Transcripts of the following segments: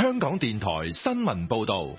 香港電台新聞報道。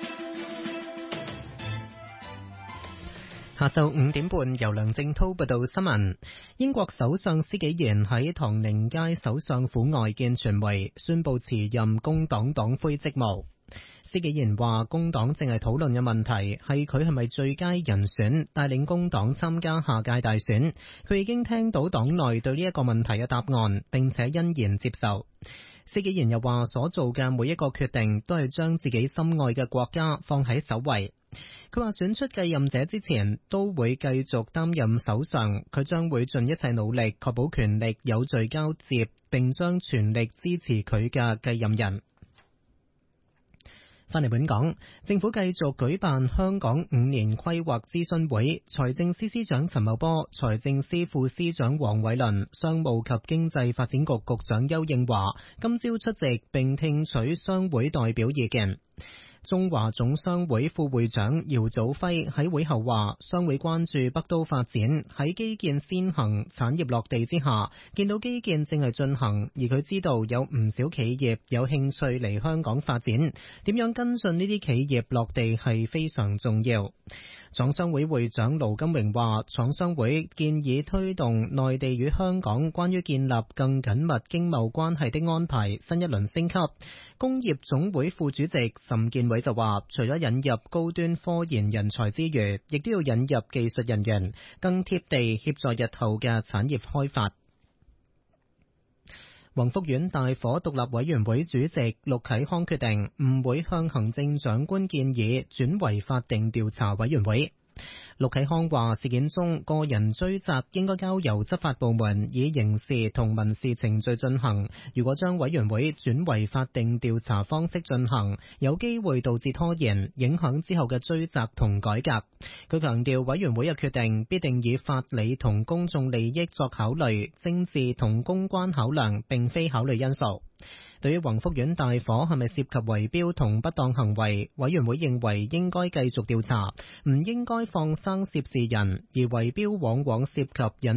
下晝5點半，由梁正濤報道新聞。英國首相施紀賢喺唐寧街首相府外見傳媒，宣布辭任工黨黨魁職務。施紀賢話，工黨正係討論嘅問題係佢係咪最佳人選帶領工黨參加下屆大選。佢已經聽到黨內對呢一個問題嘅答案，並且欣然接受。施紀賢又話，所做嘅每一個決定都係將自己心愛嘅國家放喺首位。佢話選出繼任者之前都會繼續擔任首相，佢將會盡一切努力確保權力有序交接，並將全力支持佢嘅繼任人。翻嚟本港，政府繼續舉辦香港5年規劃諮詢會，財政司司長陳茂波、財政司副司長黃偉綸、商務及經濟發展局局長邱應華今朝出席並聽取商會代表意見。中華總商會副會長姚祖輝喺會後話，商會關注北都發展喺基建先行、產業落地之下，見到基建正係進行，而佢知道有唔少企業有興趣嚟香港發展，點樣跟進呢啲企業落地係非常重要。廠商會會長盧金榮話，廠商會建議推動內地與香港關於建立更緊密經貿關係的安排新一輪升級。工業總會副主席岑建偉就話，除咗引入高端科研人才之餘，亦都要引入技術人員，更貼地協助日後嘅產業開發。宏福苑大火獨立委員會主席陸啟康決定唔會向行政長官建議轉為法定調查委員會。陸啟康話，事件中個人追責應該交由執法部門以刑事同民事程序進行，如果將委員會轉為法定調查方式進行，有機會導致拖延，影響之後嘅追責同改革。佢強調，委員會嘅決定必定以法理同公眾利益作考慮，政治同公關考量並非考慮因素。對於宏福苑大火係咪涉及圍標同不當行為，委員會認為應該繼續調查，唔應該放生涉事人，而圍標往往涉及引